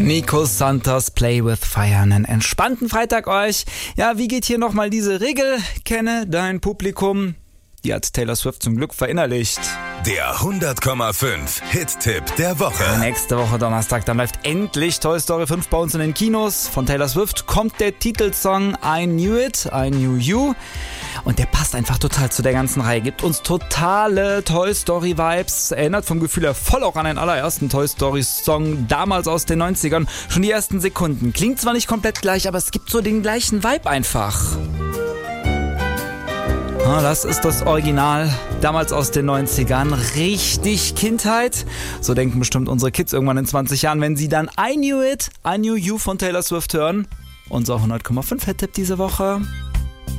Nico Santos, Play with Fire. Einen entspannten Freitag euch. Ja, wie geht hier nochmal diese Regel? Kenne dein Publikum. Die hat Taylor Swift zum Glück verinnerlicht. Der 100,5 Hit-Tipp der Woche. Nächste Woche Donnerstag, dann läuft endlich Toy Story 5 bei uns in den Kinos. Von Taylor Swift kommt der Titelsong I Knew It, I Knew You. Und der passt einfach total zu der ganzen Reihe. Gibt uns totale Toy Story Vibes. Erinnert vom Gefühl her voll auch an den allerersten Toy Story Song damals aus den 90ern. Schon die ersten Sekunden. Klingt zwar nicht komplett gleich, aber es gibt so den gleichen Vibe einfach. Das ist das Original, damals aus den 90ern. Richtig Kindheit. So denken bestimmt unsere Kids irgendwann in 20 Jahren, wenn sie dann I Knew It, I Knew You von Taylor Swift hören. Unser 100,5 Hit-Tipp diese Woche.